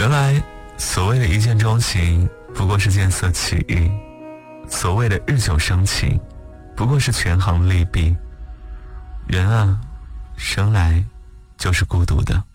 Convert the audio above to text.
原来所谓的一见钟情不过是见色起意，所谓的日久生情不过是权衡利弊。人啊，生来就是孤独的。